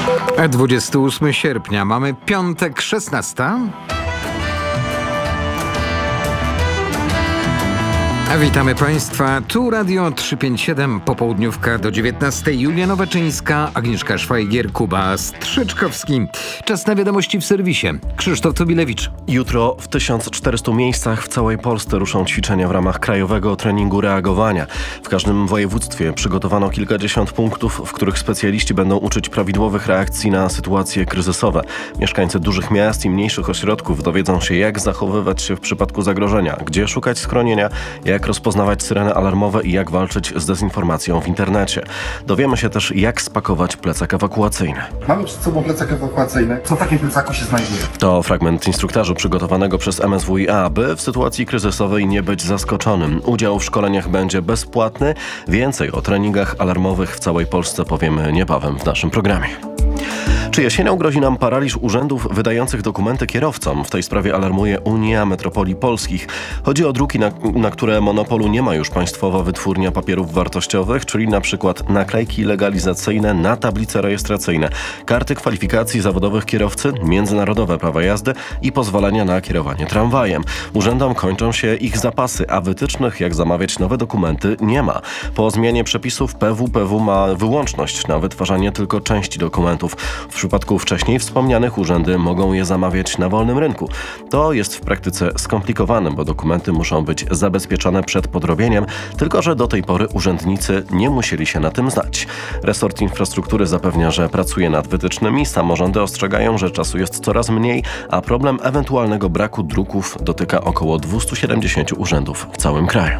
28 sierpnia, mamy piątek 16. Witamy Państwa, tu Radio 357, popołudniówka do 19. Julia Nowaczyńska, Agnieszka Szwajgier, Kuba Strzyczkowski. Czas na wiadomości w serwisie. Krzysztof Tobilewicz. Jutro w 1400 miejscach w całej Polsce ruszą ćwiczenia w ramach krajowego treningu reagowania. W każdym województwie przygotowano kilkadziesiąt punktów, w których specjaliści będą uczyć prawidłowych reakcji na sytuacje kryzysowe. Mieszkańcy dużych miast i mniejszych ośrodków dowiedzą się, jak zachowywać się w przypadku zagrożenia, gdzie szukać schronienia, jak rozpoznawać syreny alarmowe i jak walczyć z dezinformacją w internecie. Dowiemy się też, jak spakować plecak ewakuacyjny. Mamy przed sobą plecak ewakuacyjny. Co w takim plecaku się znajduje? To fragment instruktażu przygotowanego przez MSWiA, by w sytuacji kryzysowej nie być zaskoczonym. Udział w szkoleniach będzie bezpłatny. Więcej o treningach alarmowych w całej Polsce powiemy niebawem w naszym programie. Czy jesienią grozi nam paraliż urzędów wydających dokumenty kierowcom? W tej sprawie alarmuje Unia Metropolii Polskich. Chodzi o druki, na które monopolu nie ma już Państwowa Wytwórnia Papierów Wartościowych, czyli na przykład naklejki legalizacyjne na tablice rejestracyjne, karty kwalifikacji zawodowych kierowcy, międzynarodowe prawa jazdy i pozwolenia na kierowanie tramwajem. Urzędom kończą się ich zapasy, a wytycznych, jak zamawiać nowe dokumenty, nie ma. Po zmianie przepisów PWPW ma wyłączność na wytwarzanie tylko części dokumentów. W przypadku wcześniej wspomnianych urzędy mogą je zamawiać na wolnym rynku. To jest w praktyce skomplikowane, bo dokumenty muszą być zabezpieczone przed podrobieniem, tylko że do tej pory urzędnicy nie musieli się na tym znać. Resort Infrastruktury zapewnia, że pracuje nad wytycznymi, samorządy ostrzegają, że czasu jest coraz mniej, a problem ewentualnego braku druków dotyka około 270 urzędów w całym kraju.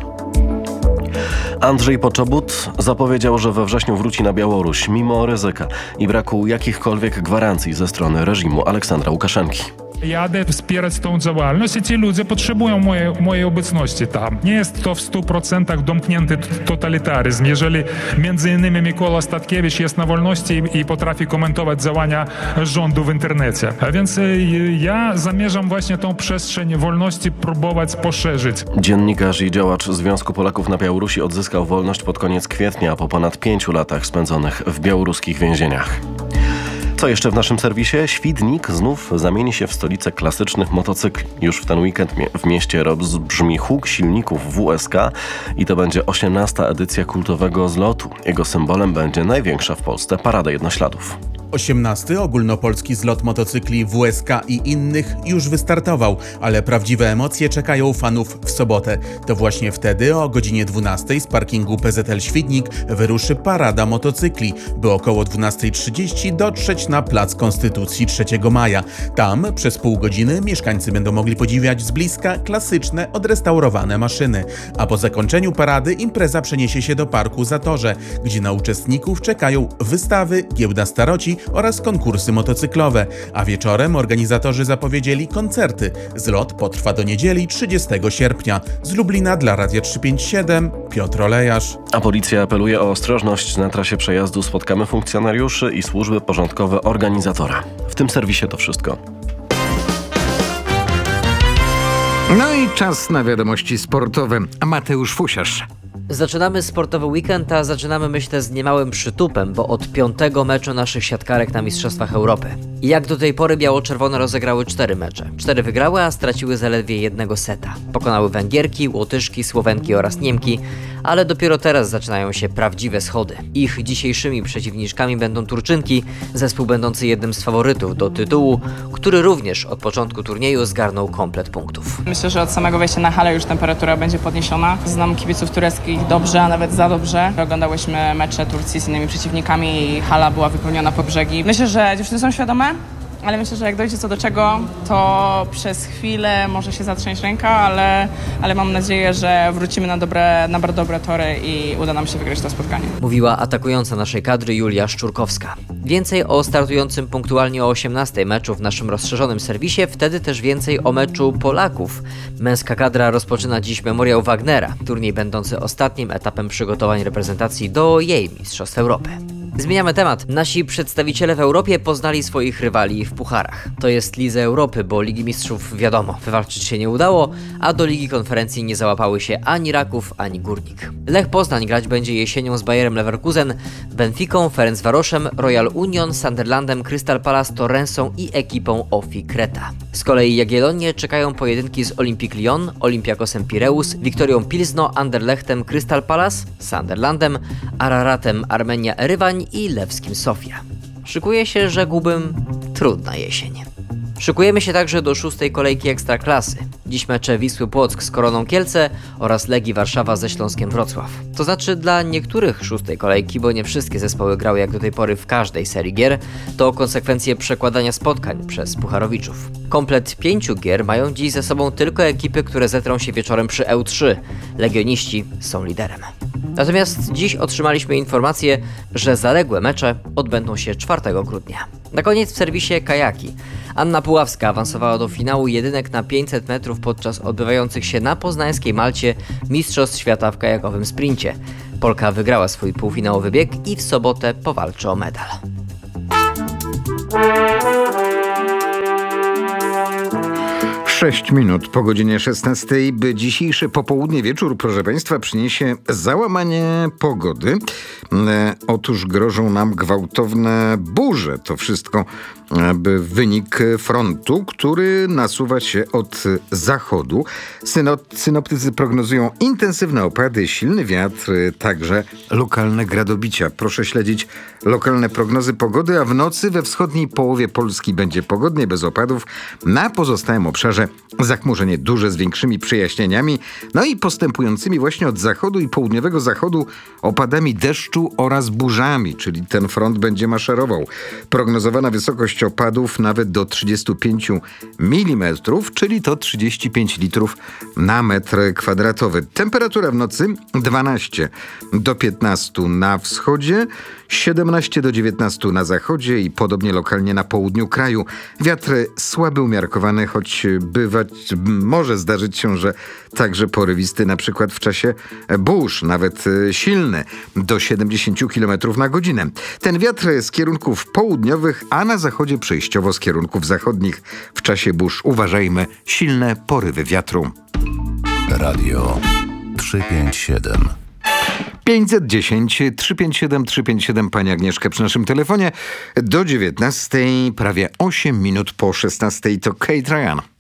Andrzej Poczobut zapowiedział, że we wrześniu wróci na Białoruś mimo ryzyka i braku jakichkolwiek gwarancji ze strony reżimu Aleksandra Łukaszenki. Jadę wspierać tą działalność i ci ludzie potrzebują mojej obecności tam. Nie jest to w 100% domknięty totalitaryzm. Jeżeli między innymi Mikola Statkiewicz jest na wolności i potrafi komentować działania rządu w internecie. A więc ja zamierzam właśnie tą przestrzeń wolności próbować poszerzyć. Dziennikarz i działacz Związku Polaków na Białorusi odzyskał wolność pod koniec kwietnia po ponad 5 latach spędzonych w białoruskich więzieniach. Co jeszcze w naszym serwisie? Świdnik znów zamieni się w stolicę klasycznych motocykli. Już w ten weekend w mieście rozbrzmi huk silników WSK i to będzie 18. edycja kultowego zlotu. Jego symbolem będzie największa w Polsce parada jednośladów. 18. ogólnopolski zlot motocykli WSK i innych już wystartował, ale prawdziwe emocje czekają fanów w sobotę. To właśnie wtedy o godzinie 12 z parkingu PZL Świdnik wyruszy parada motocykli, by około 12:30 dotrzeć na Plac Konstytucji 3 maja. Tam przez pół godziny mieszkańcy będą mogli podziwiać z bliska klasyczne, odrestaurowane maszyny. A po zakończeniu parady impreza przeniesie się do Parku Zatorze, gdzie na uczestników czekają wystawy, giełda staroci oraz konkursy motocyklowe, a wieczorem organizatorzy zapowiedzieli koncerty. Zlot potrwa do niedzieli 30 sierpnia. Z Lublina dla Radia 357 Piotr Olejarz. A policja apeluje o ostrożność na trasie przejazdu. Spotkamy funkcjonariuszy i służby porządkowe organizatora. W tym serwisie to wszystko. No i czas na wiadomości sportowe. Mateusz Fusiarz. Zaczynamy sportowy weekend, a zaczynamy myślę z niemałym przytupem, bo od 5. meczu naszych siatkarek na Mistrzostwach Europy. Jak do tej pory biało-czerwone rozegrały 4 mecze. 4 wygrały, a straciły zaledwie jednego seta. Pokonały Węgierki, Łotyszki, Słowenki oraz Niemki, ale dopiero teraz zaczynają się prawdziwe schody. Ich dzisiejszymi przeciwniczkami będą Turczynki, zespół będący jednym z faworytów do tytułu, który również od początku turnieju zgarnął komplet punktów. Myślę, że od samego wejścia na halę już temperatura będzie podniesiona. Znam kibiców tureckich dobrze, a nawet za dobrze. Oglądałyśmy mecze Turcji z innymi przeciwnikami i hala była wypełniona po brzegi. Myślę, że dziewczyny są świadome, ale myślę, że jak dojdzie co do czego, to przez chwilę może się zatrząść ręka, ale mam nadzieję, że wrócimy na bardzo dobre tory i uda nam się wygrać to spotkanie. Mówiła atakująca naszej kadry Julia Szczurkowska. Więcej o startującym punktualnie o 18 meczu w naszym rozszerzonym serwisie, wtedy też więcej o meczu Polaków. Męska kadra rozpoczyna dziś Memoriał Wagnera, turniej będący ostatnim etapem przygotowań reprezentacji do jej Mistrzostw Europy. Zmieniamy temat. Nasi przedstawiciele w Europie poznali swoich rywali w pucharach. To jest Lidze Europy, bo Ligi Mistrzów wiadomo, wywalczyć się nie udało, a do Ligi Konferencji nie załapały się ani Raków, ani Górnik. Lech Poznań grać będzie jesienią z Bayerem Leverkusen, Benficą, Ferencvaroszem, Royal Union, Sunderlandem, Crystal Palace, Torrensą i ekipą OFI Kreta. Z kolei Jagiellonię czekają pojedynki z Olympique Lyon, Olympiakosem Pireus, Wiktorią Pilzno, Anderlechtem, Crystal Palace, Sunderlandem, Araratem Armenia Erywań i Lewskim Sofia. Szykuje się, rzekłbym, trudna jesień. Szykujemy się także do 6. kolejki Ekstraklasy. Dziś mecze Wisły Płock z Koroną Kielce oraz Legii Warszawa ze Śląskiem Wrocław. To znaczy dla niektórych 6. kolejki, bo nie wszystkie zespoły grały jak do tej pory w każdej serii gier, to konsekwencje przekładania spotkań przez pucharowiczów. Komplet 5 gier mają dziś ze sobą tylko ekipy, które zetrą się wieczorem przy EU3. Legioniści są liderem. Natomiast dziś otrzymaliśmy informację, że zaległe mecze odbędą się 4 grudnia. Na koniec w serwisie kajaki. Anna Puławska awansowała do finału jedynek na 500 metrów podczas odbywających się na poznańskiej Malcie Mistrzostw Świata w kajakowym sprincie. Polka wygrała swój półfinałowy bieg i w sobotę powalczy o medal. Sześć minut po godzinie 16, by dzisiejsze popołudnie, wieczór, proszę Państwa, przyniesie załamanie pogody. Otóż grożą nam gwałtowne burze. To wszystko wynik frontu, który nasuwa się od zachodu. Synoptycy prognozują intensywne opady, silny wiatr, także lokalne gradobicia. Proszę śledzić lokalne prognozy pogody, a w nocy we wschodniej połowie Polski będzie pogodnie, bez opadów. Na pozostałym obszarze zachmurzenie duże z większymi przejaśnieniami, no i postępującymi właśnie od zachodu i południowego zachodu opadami deszczu oraz burzami, czyli ten front będzie maszerował. Prognozowana wysokość opadów nawet do 35 mm, czyli to 35 litrów na metr kwadratowy. Temperatura w nocy 12 do 15 na wschodzie, 17 do 19 na zachodzie i podobnie lokalnie na południu kraju. Wiatr słaby, umiarkowany, choć może zdarzyć się, że także porywisty, na przykład w czasie burz, nawet silny, do 70 km na godzinę. Ten wiatr z kierunków południowych, a na zachodzie przejściowo z kierunków zachodnich. W czasie burz uważajmy, silne porywy wiatru. Radio 357. 510 357 357, pani Agnieszka przy naszym telefonie. Do 19, prawie 8 minut po 16 to Kate Ryan.